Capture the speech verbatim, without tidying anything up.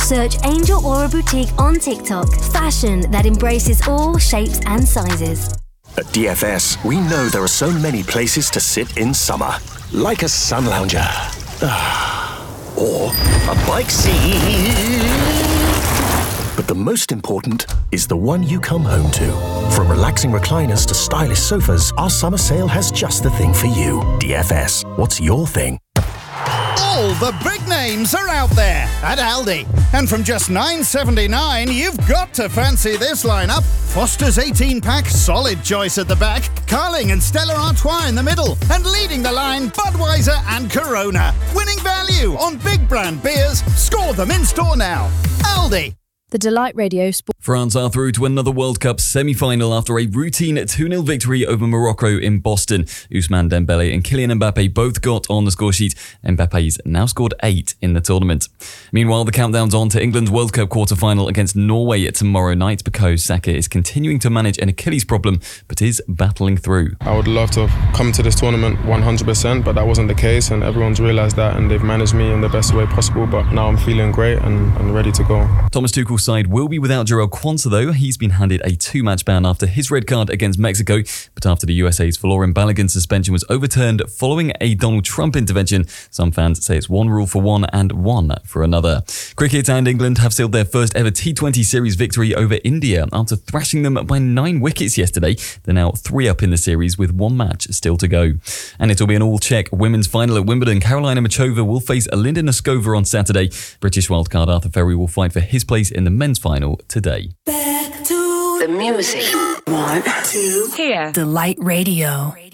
Search Angel Aura Boutique on TikTok. Fashion that embraces all shapes and sizes. At D F S, we know there are so many places to sit in summer. Like a sun lounger. Or a bike seat. But the most important is the one you come home to. From relaxing recliners to stylish sofas, our summer sale has just the thing for you. D F S, what's your thing? All the big names are out there at Aldi. And from just nine seventy-nine, you've got to fancy this lineup. Foster's eighteen-pack, solid choice at the back. Carling and Stella Artois in the middle. And leading the line, Budweiser and Corona. Winning value on big brand beers. Score them in store now. Aldi. The Delight Radio Sport. France are through to another World Cup semi-final after a routine two nil victory over Morocco in Boston. Ousmane Dembele and Kylian Mbappe both got on the score sheet. Mbappe's now scored eight in the tournament. Meanwhile, the countdown's on to England's World Cup quarter-final against Norway tomorrow night because Saka is continuing to manage an Achilles problem but is battling through. I would love to come to this tournament one hundred percent, but that wasn't the case, and everyone's realised that, and they've managed me in the best way possible. But now I'm feeling great and, and ready to go. Thomas Tuchel's side will be without Jarell Quansah, though. He's been handed a two-match ban after his red card against Mexico, but after the U S A's Folarin Balogun suspension was overturned following a Donald Trump intervention, some fans say it's one rule for one and one for another. Cricket and England have sealed their first ever T twenty series victory over India after thrashing them by nine wickets yesterday. They're now three up in the series with one match still to go. And it'll be an all-Czech women's final at Wimbledon. Carolina Muchova will face Alinda Noskova on Saturday. British wildcard Arthur Ferry will fight for his place in the men's final today. Back to the music. One, two, here. Delight Radio.